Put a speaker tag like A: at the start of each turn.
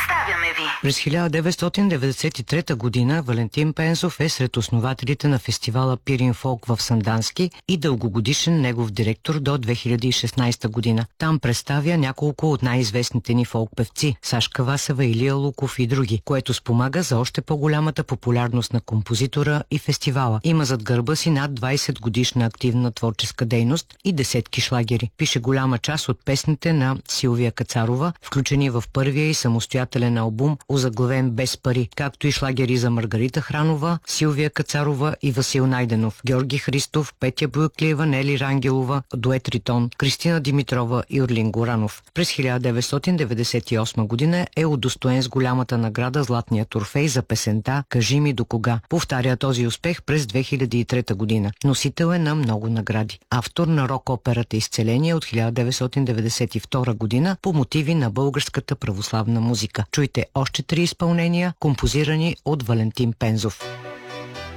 A: Представяме ви.
B: През 1993 година Валентин Пензов е сред основателите на фестивала Пирин Фолк в Сандански и дългогодишен негов директор до 2016 година. Там представя няколко от най-известните ни фолк певци – Сашка Васева, Илия Луков и други, което спомага за още по-голямата популярност на композитора и фестивала. Има зад гърба си над 20 годишна активна творческа дейност и десетки шлагери. Пише голяма част от песните на Силвия Кацарова, включени в първия и самостоятелен албум, озаглавен Без пари, както и шлагери за Маргарита Хранова, Силвия Кацарова и Васил Найденов, Георги Христов, Петя Буяклиева, Нели Рангелова, дует Ритон, Кристина Димитрова и Орлин Горанов. През 1998 година е удостоен с голямата награда Златния Орфей за песента «Кажи ми до кога». Повтаря този успех през 2003 година. Носител е на много награди. Автор на рок-операта «Изцеление» от 1992 година по мотиви на българската православна музика. Чуйте още 3 изпълнения, композирани от Валентин Пензов.